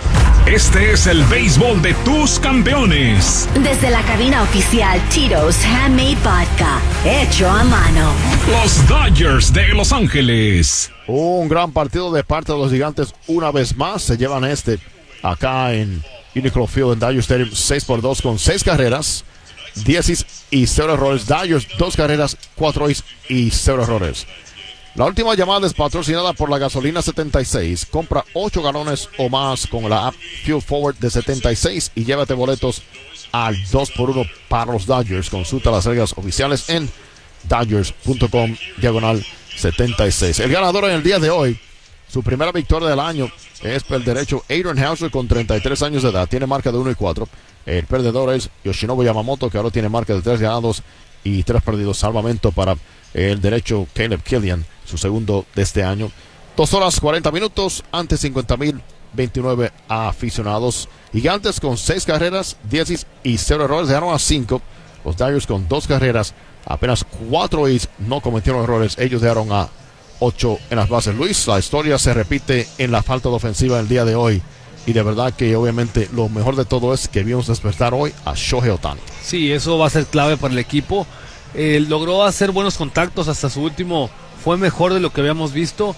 Speaker 9: Este es el béisbol de tus campeones.
Speaker 10: Desde la cabina oficial Tito's Handmade Vodka, hecho a mano.
Speaker 9: Los Dodgers de Los Ángeles.
Speaker 1: Un gran partido de parte de los Gigantes. Una vez más se llevan este acá en Unicron Field en Dodger Stadium, seis por dos con seis carreras, diez hits y cero errores. Dodgers dos carreras, cuatro hits y cero errores. La última llamada es patrocinada por la gasolina setenta y seis. Compra ocho galones o más con la app Fuel Forward de setenta y seis y llévate boletos al dos por uno para los Dodgers. Consulta las reglas oficiales en dodgers punto com diagonal setenta y seis. El ganador en el día de hoy, su primera victoria del año, es el derecho Adrian Hauser con treinta y tres años de edad. Tiene marca de uno y cuatro. El perdedor es Yoshinobu Yamamoto, que ahora tiene marca de tres ganados y tres perdidos. Salvamento para el derecho Caleb Killian, su segundo de este año. Dos horas cuarenta minutos ante cincuenta mil veintinueve aficionados. Gigantes con seis carreras, diez hits y cero errores, dejaron a cinco. Los Dodgers con dos carreras, apenas cuatro hits, no cometieron errores. Ellos dejaron a ocho en las bases. Luis, la historia se repite en la falta de ofensiva el día de hoy. Y de verdad que obviamente lo mejor de todo es que vimos despertar hoy a Shohei Ohtani.
Speaker 2: Sí, eso va a ser clave para el equipo. Eh, logró hacer buenos contactos, hasta su último fue mejor de lo que habíamos visto.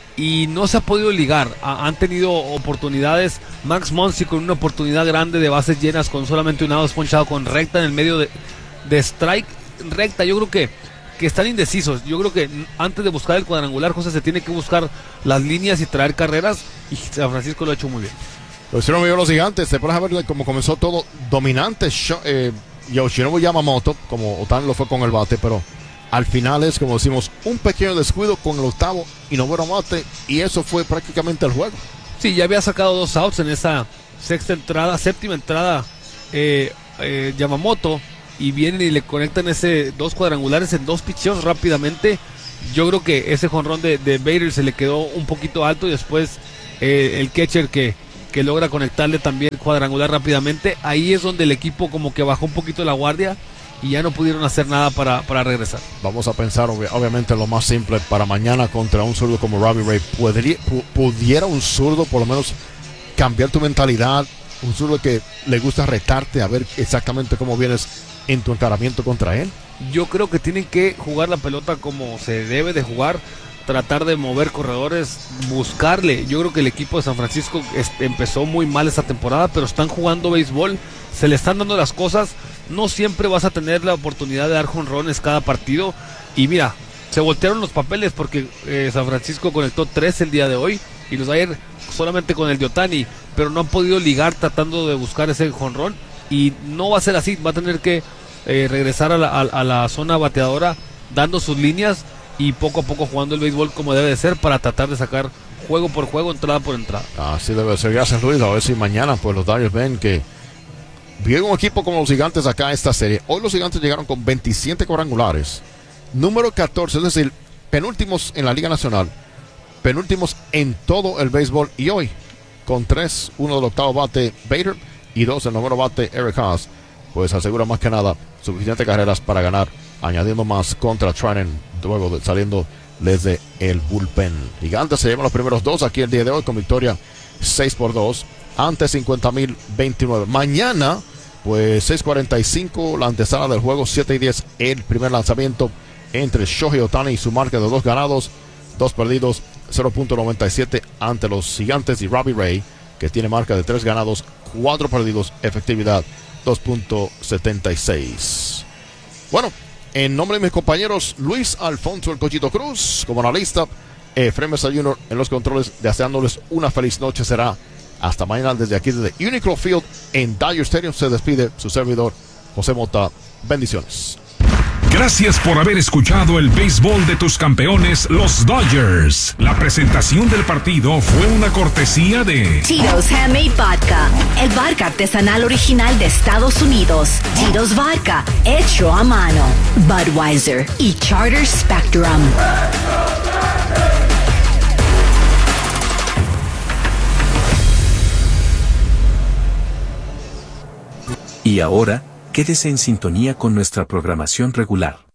Speaker 2: Y no se ha podido ligar. Ha, han tenido oportunidades. Max Muncy con una oportunidad grande de bases llenas, con solamente un out ponchado, con recta en el medio de, de strike. Recta, yo creo que, que están indecisos. Yo creo que antes de buscar el cuadrangular, José, se tiene que buscar las líneas y traer carreras. Y San Francisco lo ha hecho muy bien.
Speaker 1: Lo hicieron muy bien los Gigantes. Se puede ver cómo comenzó todo dominante. Eh, Yoshinobu Yamamoto, como Ohtani lo fue con el bate, pero al final es, como decimos, un pequeño descuido con el octavo y noveno bate, y eso fue prácticamente el juego.
Speaker 2: Sí, ya había sacado dos outs en esa sexta entrada, séptima entrada eh, eh, Yamamoto, y vienen y le conectan ese dos cuadrangulares en dos picheos rápidamente. Yo creo que ese jonrón de, de Bader se le quedó un poquito alto y después eh, el catcher que, que logra conectarle también cuadrangular rápidamente. Ahí es donde el equipo como que bajó un poquito la guardia y ya no pudieron hacer nada para, para regresar.
Speaker 1: Vamos a pensar obvi- obviamente lo más simple para mañana contra un zurdo como Robbie Ray. ¿Podría, pu- ¿Pudiera un zurdo por lo menos cambiar tu mentalidad? Un zurdo que le gusta retarte a ver exactamente cómo vienes en tu encaramiento contra él.
Speaker 2: Yo creo que tienen que jugar la pelota como se debe de jugar, tratar de mover corredores, buscarle. Yo creo que el equipo de San Francisco este, empezó muy mal esta temporada, pero están jugando béisbol, se le están dando las cosas. No siempre vas a tener la oportunidad de dar jonrones cada partido. Y mira, se voltearon los papeles porque eh, San Francisco conectó tres el día de hoy y los ayer solamente con el de Ohtani, pero no han podido ligar tratando de buscar ese jonrón. Y no va a ser así, va a tener que eh, regresar a la, a, a la zona bateadora dando sus líneas y poco a poco jugando el béisbol como debe de ser para tratar de sacar juego por juego, entrada por entrada.
Speaker 1: Así debe ser. Gracias, Luis. A ver si mañana pues los Dodgers ven que viene un equipo como los Gigantes acá en esta serie. Hoy los Gigantes llegaron con veintisiete cuadrangulares, número catorce, es decir, penúltimos en la Liga Nacional, penúltimos en todo el béisbol. Y hoy con tres, uno del octavo bate Bader y dos del noveno bate Eric Haas, pues asegura más que nada suficientes carreras para ganar, añadiendo más contra Treinen, luego de, saliendo desde el bullpen. Gigantes se llevan los primeros dos aquí el día de hoy con victoria seis por dos ante cincuenta mil veintinueve. Mañana pues seis cuarenta y cinco la antesala del juego, siete y diez el primer lanzamiento entre Shohei Ohtani y su marca de dos ganados, dos perdidos, cero punto noventa y siete ante los Gigantes, y Robbie Ray, que tiene marca de tres ganados, cuatro perdidos, efectividad dos punto setenta y seis. Bueno, en nombre de mis compañeros Luis Alfonso el Cochito Cruz como analista, Efraín Mesa junior en los controles, deseándoles una feliz noche. Será hasta mañana desde aquí, desde Unicro Field en Dodger Stadium. Se despide su servidor José Mota. Bendiciones.
Speaker 9: Gracias por haber escuchado el béisbol de tus campeones, los Dodgers. La presentación del partido fue una cortesía de
Speaker 10: Tito's Handmade Vodka, el vodka artesanal original de Estados Unidos. Tito's Vodka, hecho a mano. Budweiser y Charter Spectrum.
Speaker 6: Y ahora, quédese en sintonía con nuestra programación regular.